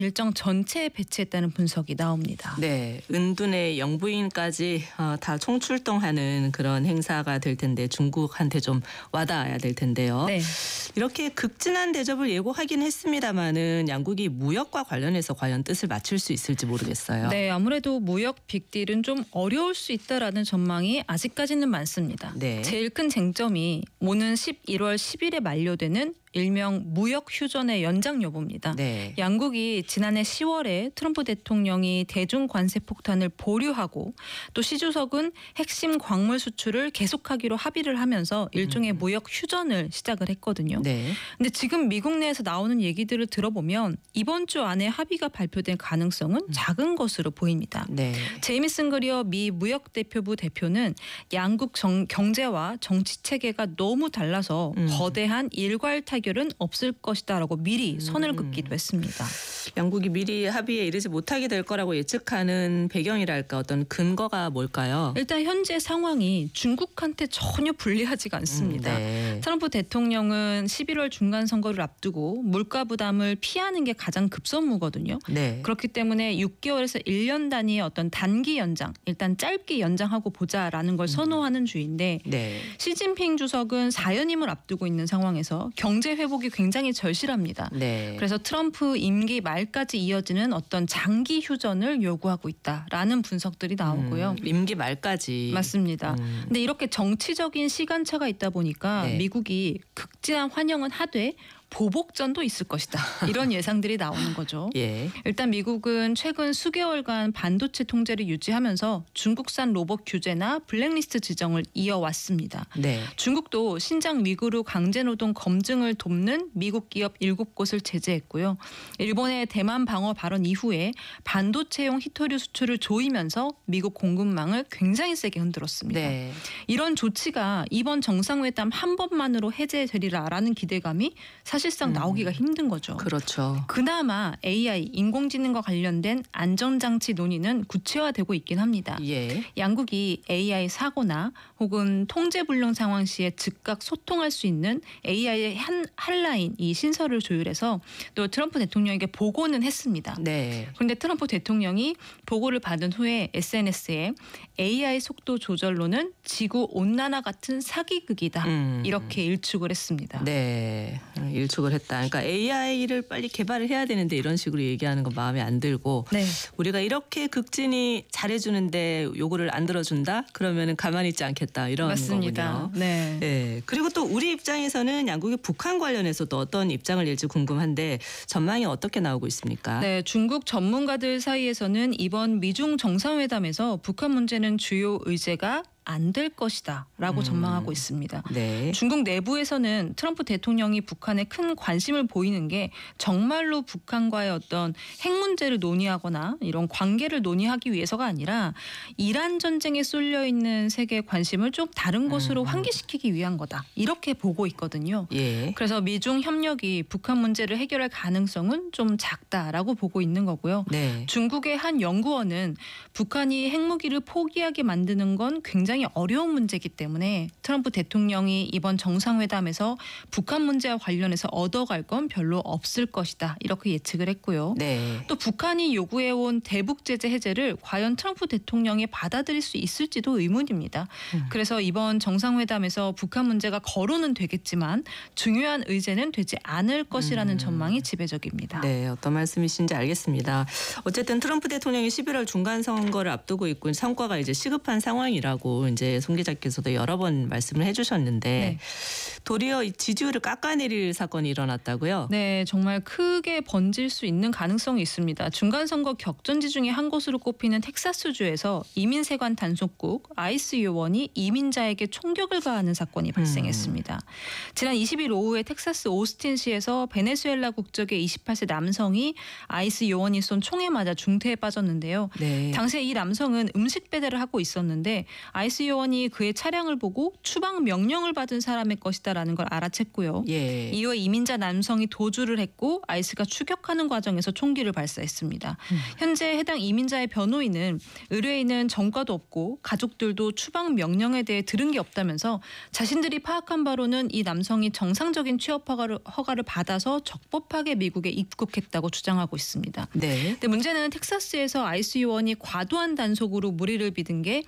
일정 전체에 배치했다는 분석이 나옵니다. 네, 은둔의 영부인까지 다 총출동하는 그런 행사가 될 텐데 중국한테 좀 와닿아야 될 텐데요. 네. 이렇게 극진한 대접을 예고하긴 했습니다마는 양국이 무역과 관련해서 과연 뜻을 맞출 수 있을지 모르겠어요. 네, 아무래도 무역 빅딜은 좀 어려울 수 있다라는 전망이 아직까지는 많습니다. 네. 제일 큰 쟁점이 오는 11월 10일에 만료되는 일명 무역 휴전의 연장 여부입니다. 네. 양국이 지난해 10월에 트럼프 대통령이 대중 관세 폭탄을 보류하고 또 시 주석은 핵심 광물 수출을 계속하기로 합의를 하면서 일종의 무역 휴전을 시작을 했거든요. 네. 근데 지금 미국 내에서 나오는 얘기들을 들어보면 이번 주 안에 합의가 발표될 가능성은 작은 것으로 보입니다. 네. 제이미슨 그리어 미 무역대표부 대표는 양국 경제와 정치 체계가 너무 달라서 거대한 일괄 타결은 없을 것이다라고 미리 선을 긋기도 했습니다. 양국이 미리 합의에 이르지 못하게 될 거라고 예측하는 배경이랄까 어떤 근거가 뭘까요? 일단 현재 상황이 중국한테 전혀 불리하지가 않습니다. 네. 트럼프 대통령은 11월 중간 선거를 앞두고 물가 부담을 피하는 게 가장 급선무거든요. 네. 그렇기 때문에 6개월에서 1년 단위의 어떤 단기 연장, 일단 짧게 연장하고 보자라는 걸 선호하는 주의인데 네. 시진핑 주석은 4연임을 앞두고 있는 상황에서 경제 회복이 굉장히 절실합니다. 네. 그래서 트럼프 임기 말까지 이어지는 어떤 장기 휴전을 요구하고 있다라는 분석들이 나오고요. 임기 말까지. 맞습니다. 근데 이렇게 정치적인 시간차가 있다 보니까 네. 미국이 극진한 환영은 하되 보복전도 있을 것이다. 이런 예상들이 나오는 거죠. 예. 일단 미국은 최근 수개월간 반도체 통제를 유지하면서 중국산 로봇 규제나 블랙리스트 지정을 이어왔습니다. 네. 중국도 신장 위구르 강제노동 검증을 돕는 미국 기업 7곳을 제재했고요. 일본의 대만 방어 발언 이후에 반도체용 히토류 수출을 조이면서 미국 공급망을 굉장히 세게 흔들었습니다. 네. 이런 조치가 이번 정상회담 한 번만으로 해제되리라라는 기대감이 사실상 나오기가 힘든 거죠. 그렇죠. 그나마 AI, 인공지능과 관련된 안전장치 논의는 구체화되고 있긴 합니다. 예. 양국이 AI 사고나 혹은 통제불능 상황 시에 즉각 소통할 수 있는 AI의 한라인 이 신설을 조율해서 또 트럼프 대통령에게 보고는 했습니다. 네. 그런데 트럼프 대통령이 보고를 받은 후에 SNS에 AI 속도 조절로는 지구 온난화 같은 사기극이다. 이렇게 일축을 했습니다. 네. 일축을 했다. 그러니까 AI를 빨리 개발을 해야 되는데 이런 식으로 얘기하는 건 마음에 안 들고 네. 우리가 이렇게 극진히 잘해주는데 요구를 안 들어준다? 그러면은 가만히 있지 않겠다 이런 맞습니다. 거군요. 네. 네. 그리고 또 우리 입장에서는 양국이 북한 관련해서도 어떤 입장을 낼지 궁금한데 전망이 어떻게 나오고 있습니까? 네, 중국 전문가들 사이에서는 이번 미중 정상회담에서 북한 문제는 주요 의제가 안 될 것이다 라고 전망하고 있습니다. 네. 중국 내부에서는 트럼프 대통령이 북한에 큰 관심을 보이는 게 정말로 북한과의 어떤 핵 문제를 논의하거나 이런 관계를 논의하기 위해서가 아니라 이란 전쟁에 쏠려 있는 세계의 관심을 좀 다른 곳으로 환기시키기 위한 거다. 이렇게 보고 있거든요. 예. 그래서 미중 협력이 북한 문제를 해결할 가능성은 좀 작다라고 보고 있는 거고요. 네. 중국의 한 연구원은 북한이 핵무기를 포기하게 만드는 건 굉장히 어려운 문제이기 때문에 트럼프 대통령이 이번 정상회담에서 북한 문제와 관련해서 얻어갈 건 별로 없을 것이다. 이렇게 예측을 했고요. 네. 또 북한이 요구해온 대북 제재 해제를 과연 트럼프 대통령이 받아들일 수 있을지도 의문입니다. 그래서 이번 정상회담에서 북한 문제가 거론은 되겠지만 중요한 의제는 되지 않을 것이라는 전망이 지배적입니다. 네, 어떤 말씀이신지 알겠습니다. 어쨌든 트럼프 대통령이 11월 중간 선거를 앞두고 있고 성과가 이제 시급한 상황이라고 이제 송 기자께서도 여러 번 말씀을 해주셨는데 네. 도리어 이 지지율을 깎아내릴 사건이 일어났다고요? 네, 정말 크게 번질 수 있는 가능성이 있습니다. 중간선거 격전지 중에 한 곳으로 꼽히는 텍사스주에서 이민세관 단속국 아이스 요원이 이민자에게 총격을 가하는 사건이 발생했습니다. 지난 20일 오후에 텍사스 오스틴시에서 베네수엘라 국적의 28세 남성이 아이스 요원이 쏜 총에 맞아 중태에 빠졌는데요. 네. 당시에 이 남성은 음식 배달을 하고 있었는데 아이스 아이스 요원이 그의 차량을 보고 추방 명령을 받은 사람의 것이다라는 걸 알아챘고요. 예. 이후에 이민자 남성이 도주를 했고 아이스가 추격하는 과정에서 총기를 발사했습니다. 현재 해당 이민자의 변호인은 의뢰인은 전과도 없고 가족들도 추방 명령에 대해 들은 게 없다면서 자신들이 파악한 바로는 이 남성이 정상적인 취업 허가를 받아서 적법하게 미국에 입국했다고 주장하고 있습니다. 네. 근데 문제는 텍사스에서 아이스 요원이 과도한 단속으로 무리를 빚은 게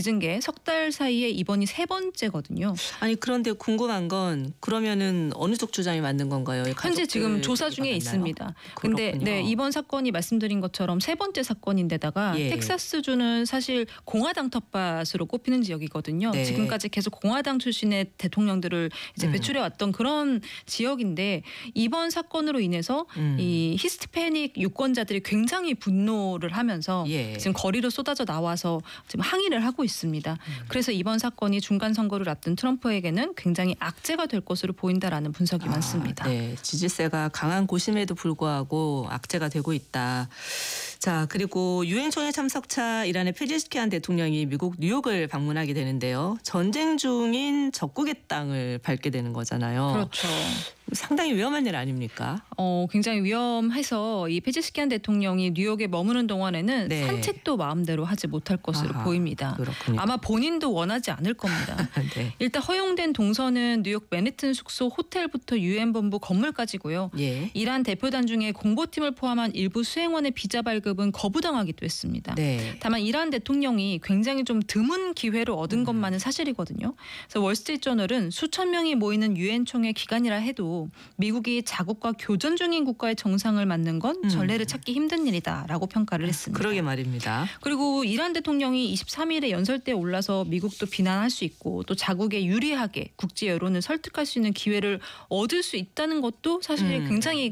석 달 사이에 이번이 3번째거든요. 아니 그런데 궁금한 건 그러면은 어느 쪽 주장이 맞는 건가요? 현재 지금 조사 중에 맞나요? 있습니다. 근데 그렇군요. 네, 이번 사건이 말씀드린 것처럼 3번째 사건인데다가 예. 텍사스주는 사실 공화당 텃밭으로 꼽히는 지역이거든요. 네. 지금까지 계속 공화당 출신의 대통령들을 이제 배출해 왔던 그런 지역인데 이번 사건으로 인해서 이 히스패닉 유권자들이 굉장히 분노를 하면서 예. 지금 거리로 쏟아져 나와서 지금 항의를 하고 있습니다. 그래서 이번 사건이 중간 선거를 앞둔 트럼프에게는 굉장히 악재가 될 것으로 보인다라는 분석이 많습니다. 네, 지지세가 강한 곳임에도 불구하고 악재가 되고 있다. 자, 그리고 유엔 총회 참석차 이란의 페제시키안 대통령이 미국 뉴욕을 방문하게 되는데요. 전쟁 중인 적국의 땅을 밟게 되는 거잖아요. 그렇죠. 상당히 위험한 일 아닙니까? 굉장히 위험해서 이 페제시키안 대통령이 뉴욕에 머무는 동안에는 네. 산책도 마음대로 하지 못할 것으로 아하, 보입니다. 그렇군요. 아마 본인도 원하지 않을 겁니다. 네. 일단 허용된 동선은 뉴욕 맨해튼 숙소 호텔부터 유엔 본부 건물까지고요. 예. 이란 대표단 중에 공보팀을 포함한 일부 수행원의 비자 발급은 거부당하기도 했습니다. 네. 다만 이란 대통령이 굉장히 좀 드문 기회로 얻은 것만은 사실이거든요. 그래서 월스트리트저널은 수천 명이 모이는 유엔 총회 기간이라 해도 미국이 자국과 교전 중인 국가의 정상을 맡는 건 전례를 찾기 힘든 일이다라고 평가를 했습니다. 그러게 말입니다. 그리고 이란 대통령이 23일에 연설대에 올라서 미국도 비난할 수 있고 또 자국에 유리하게 국제 여론을 설득할 수 있는 기회를 얻을 수 있다는 것도 사실 굉장히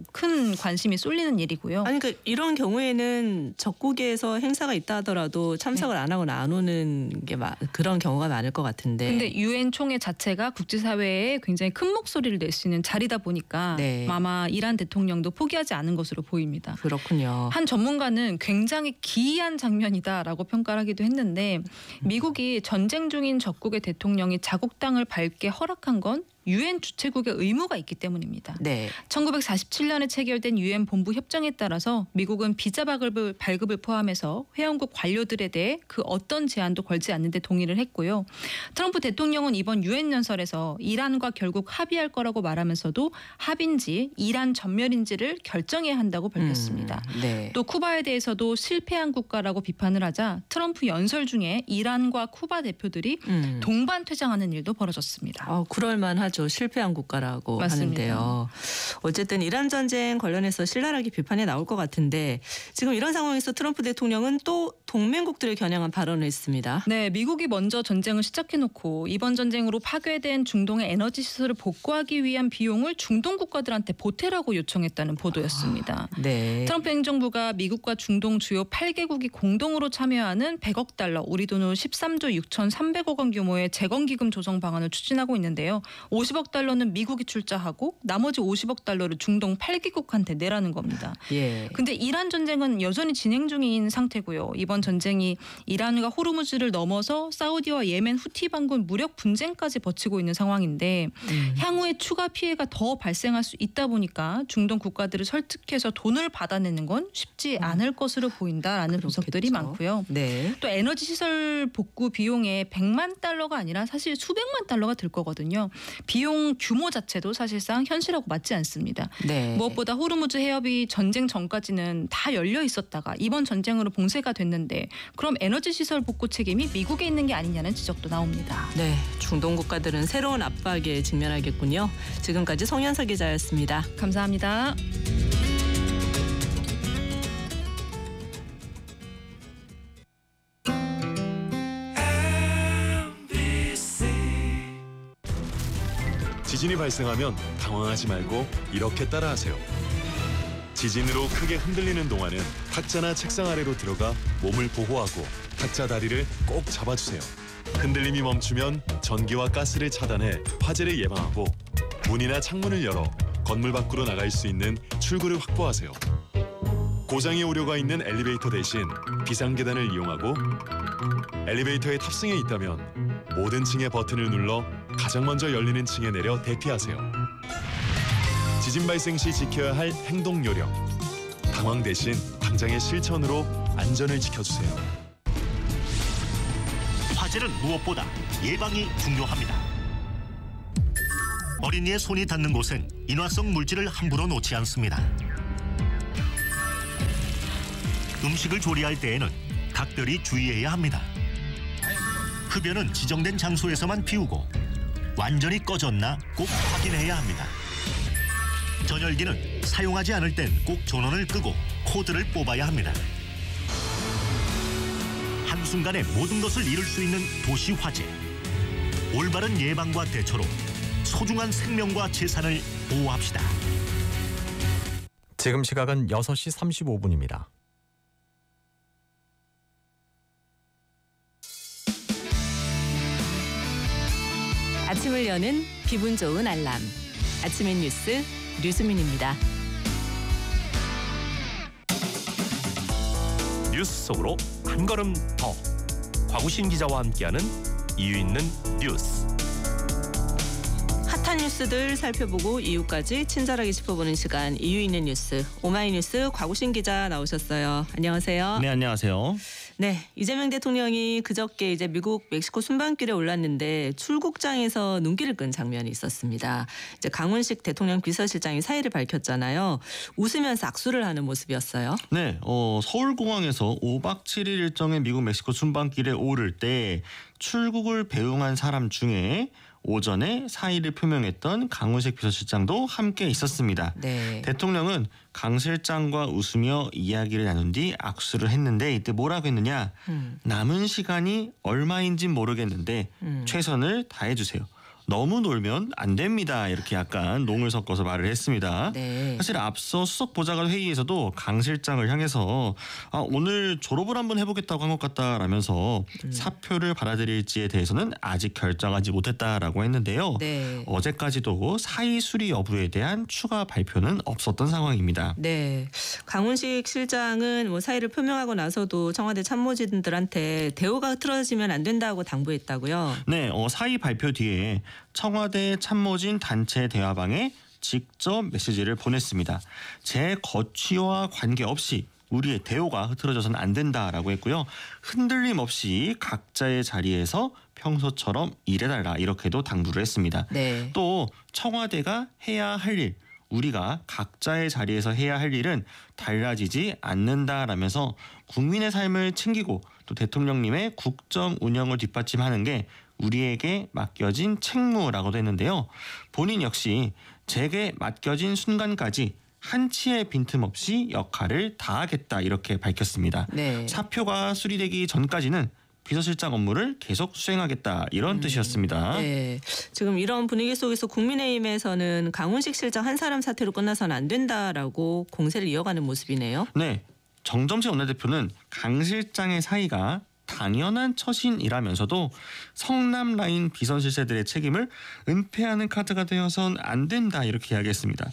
큰 관심이 쏠리는 일이고요. 아니 그러니까 이런 경우에는 적국에서 행사가 있다 하더라도 참석을 안 하거나 안 오는 게 그런 경우가 많을 것 같은데. 근데 유엔 총회 자체가 국제사회에 굉장히 큰 목소리를 낼 수 있는 자리다 보니까 네. 아마 이란 대통령도 포기하지 않은 것으로 보입니다. 그렇군요. 한 전문가는 굉장히 기이한 장면이다라고 평가를 하기도 했는데 미국이 전쟁 중인 적국의 대통령이 자국 땅을 밟게 허락한 건 유엔 주최국의 의무가 있기 때문입니다. 네. 1947년에 체결된 유엔 본부 협정에 따라서 미국은 비자 발급을 포함해서 회원국 관료들에 대해 그 어떤 제한도 걸지 않는 데 동의를 했고요. 트럼프 대통령은 이번 유엔 연설에서 이란과 결국 합의할 거라고 말하면서도 합인지 이란 전멸인지를 결정해야 한다고 밝혔습니다. 네. 또 쿠바에 대해서도 실패한 국가라고 비판을 하자 트럼프 연설 중에 이란과 쿠바 대표들이 동반 퇴장하는 일도 벌어졌습니다. 그럴 만하죠. 실패한 국가라고 맞습니다. 하는데요. 어쨌든 이란 전쟁 관련해서 신랄하게 비판이 나올 것 같은데 지금 이런 상황에서 트럼프 대통령은 또 동맹국들을 겨냥한 발언을 했습니다. 네, 미국이 먼저 전쟁을 시작해놓고 이번 전쟁으로 파괴된 중동의 에너지 시설을 복구하기 위한 비용을 중동 국가들한테 보태라고 요청했다는 보도였습니다. 네. 트럼프 행정부가 미국과 중동 주요 8개국이 공동으로 참여하는 100억 달러, 우리 돈으로 13조 6,300억 원 규모의 재건기금 조성 방안을 추진하고 있는데요. 50억 달러는 미국이 출자하고 나머지 50억 달러를 중동 8개국한테 내라는 겁니다. 예. 근데 이란 전쟁은 여전히 진행 중인 상태고요. 이번 전쟁이 이란과 호르무즈를 넘어서 사우디와 예멘 후티 반군 무력 분쟁까지 벌이고 있는 상황인데 향후에 추가 피해가 더 발생할 수 있다 보니까 중동 국가들을 설득해서 돈을 받아내는 건 쉽지 않을 것으로 보인다라는 분석들이 많고요. 네. 또 에너지 시설 복구 비용에 100만 달러가 아니라 사실 수백만 달러가 들 거거든요. 비용 규모 자체도 사실상 현실하고 맞지 않습니다. 네. 무엇보다 호르무즈 해협이 전쟁 전까지는 다 열려 있었다가 이번 전쟁으로 봉쇄가 됐는데 그럼 에너지 시설 복구 책임이 미국에 있는 게 아니냐는 지적도 나옵니다. 네, 중동 국가들은 새로운 압박에 직면하겠군요. 지금까지 송현서 기자였습니다. 감사합니다. 지진이 발생하면 당황하지 말고 이렇게 따라하세요. 지진으로 크게 흔들리는 동안은 탁자나 책상 아래로 들어가 몸을 보호하고 탁자 다리를 꼭 잡아주세요. 흔들림이 멈추면 전기와 가스를 차단해 화재를 예방하고 문이나 창문을 열어 건물 밖으로 나갈 수 있는 출구를 확보하세요. 고장의 우려가 있는 엘리베이터 대신 비상계단을 이용하고 엘리베이터에 탑승해 있다면 모든 층의 버튼을 눌러 가장 먼저 열리는 층에 내려 대피하세요. 지진 발생 시 지켜야 할 행동 요령. 당황 대신 당장의 실천으로 안전을 지켜주세요. 화재는 무엇보다 예방이 중요합니다. 어린이의 손이 닿는 곳엔 인화성 물질을 함부로 놓지 않습니다. 음식을 조리할 때에는 각별히 주의해야 합니다. 흡연은 지정된 장소에서만 피우고 완전히 꺼졌나 꼭 확인해야 합니다. 전열기는 사용하지 않을 땐 꼭 전원을 끄고 코드를 뽑아야 합니다. 한순간에 모든 것을 잃을 수 있는 도시 화재. 올바른 예방과 대처로 소중한 생명과 재산을 보호합시다. 지금 시각은 6시 35분입니다. 아침을 여는 기분 좋은 알람. 아침의 뉴스 류수민입니다. 뉴스 속으로 한 걸음 더. 곽우신 기자와 함께하는 이유 있는 뉴스. 핫한 뉴스들 살펴보고 이유까지 친절하게 짚어보는 시간 이유 있는 뉴스. 오마이뉴스 곽우신 기자 나오셨어요. 안녕하세요. 네, 안녕하세요. 네, 이재명 대통령이 그저께 이제 미국 멕시코 순방길에 올랐는데 출국장에서 눈길을 끈 장면이 있었습니다. 이제 강훈식 대통령 비서실장이 사의를 밝혔잖아요. 웃으면서 악수를 하는 모습이었어요. 네, 서울공항에서 5박 7일 일정의 미국 멕시코 순방길에 오를 때 출국을 배웅한 사람 중에 오전에 사의를 표명했던 강훈식 비서실장도 함께 있었습니다. 네. 대통령은 강 실장과 웃으며 이야기를 나눈 뒤 악수를 했는데 이때 뭐라고 했느냐. 남은 시간이 얼마인진 모르겠는데 최선을 다해주세요. 너무 놀면 안 됩니다. 이렇게 약간 농을 섞어서 말을 했습니다. 네. 사실 앞서 수석 보좌관 회의에서도 강 실장을 향해서 오늘 졸업을 한번 해보겠다고 한 것 같다라면서 사표를 받아들일지에 대해서는 아직 결정하지 못했다라고 했는데요. 네. 어제까지도 사의 수리 여부에 대한 추가 발표는 없었던 상황입니다. 네, 강훈식 실장은 뭐 사의를 표명하고 나서도 청와대 참모진들한테 대우가 틀어지면 안 된다고 당부했다고요. 네, 사의 발표 뒤에 청와대 참모진 단체 대화방에 직접 메시지를 보냈습니다. 제 거취와 관계없이 우리의 대우가 흐트러져서는 안 된다라고 했고요. 흔들림 없이 각자의 자리에서 평소처럼 일해달라 이렇게도 당부를 했습니다. 네. 또 청와대가 해야 할 일, 우리가 각자의 자리에서 해야 할 일은 달라지지 않는다라면서 국민의 삶을 챙기고 또 대통령님의 국정 운영을 뒷받침하는 게 우리에게 맡겨진 책무라고도 했는데요. 본인 역시 제게 맡겨진 순간까지 한치의 빈틈없이 역할을 다하겠다 이렇게 밝혔습니다. 네. 사표가 수리되기 전까지는 비서실장 업무를 계속 수행하겠다 이런 뜻이었습니다. 네, 지금 이런 분위기 속에서 국민의힘에서는 강훈식 실장 한 사람 사태로 끝나서는 안 된다라고 공세를 이어가는 모습이네요. 네, 정점식 원내대표는 강 실장의 사의가 당연한 처신이라면서도 성남 라인 비선실세들의 책임을 은폐하는 카드가 되어선 안 된다 이렇게 이야기했습니다.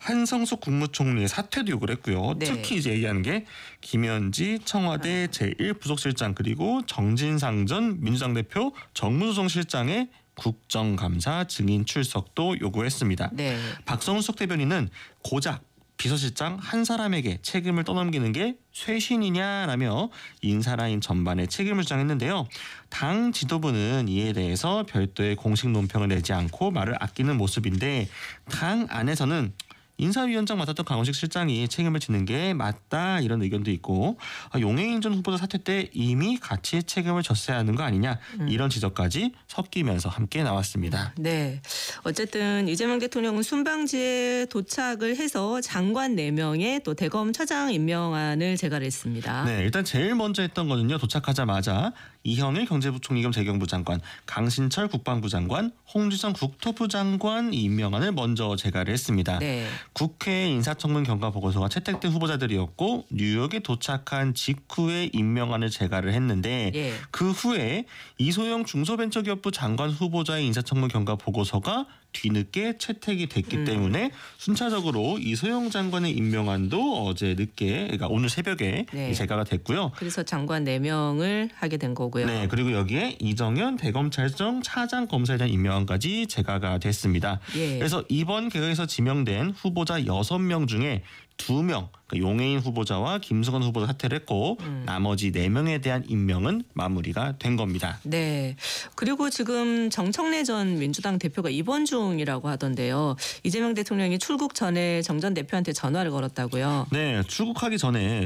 한성숙 국무총리의 사퇴도 요구를 했고요. 네. 특히 이제 얘기하는 게 김현지 청와대 제1부속실장 그리고 정진상 전 민주당 대표 정무수석실장의 국정감사 증인 출석도 요구했습니다. 네. 박성숙 대변인은 고작 비서실장 한 사람에게 책임을 떠넘기는 게 쇄신이냐라며 인사라인 전반에 책임을 주장했는데요. 당 지도부는 이에 대해서 별도의 공식 논평을 내지 않고 말을 아끼는 모습인데 당 안에서는 인사위원장 맡았던 강훈식 실장이 책임을 지는 게 맞다 이런 의견도 있고 용해인 전 후보자 사퇴 때 이미 같이 책임을 졌어야 하는 거 아니냐 이런 지적까지 섞이면서 함께 나왔습니다. 네, 어쨌든 이재명 대통령은 순방지에 도착을 해서 장관 4명의 또 대검 차장 임명안을 제갈했습니다. 네, 일단 제일 먼저 했던 거는요. 도착하자마자 이형일 경제부총리 겸 재경부 장관, 강신철 국방부 장관, 홍주성 국토부 장관 임명안을 먼저 제갈을 했습니다. 네. 국회 인사청문 경과 보고서가 채택된 후보자들이었고 뉴욕에 도착한 직후에 임명안을 제갈을 했는데 예. 그 후에 이소영 중소벤처기업부 장관 후보자의 인사청문 경과 보고서가 뒤늦게 채택이 됐기 때문에 순차적으로 이소영 장관의 임명안도 어제 늦게, 그러니까 오늘 새벽에 네. 제가가 됐고요. 그래서 장관 4명을 하게 된 거고요. 네, 그리고 여기에 이정현 대검찰청 차장 검사에 대한 임명안까지 제가가 됐습니다. 예. 그래서 이번 개각에서 지명된 후보자 6명 중에 2명, 그러니까 용해인 후보자와 김수건 후보자 사퇴를 했고 나머지 4명에 대한 임명은 마무리가 된 겁니다. 네. 그리고 지금 정청래 전 민주당 대표가 입원 중이라고 하던데요. 이재명 대통령이 출국 전에 정 전 대표한테 전화를 걸었다고요. 네, 출국하기 전에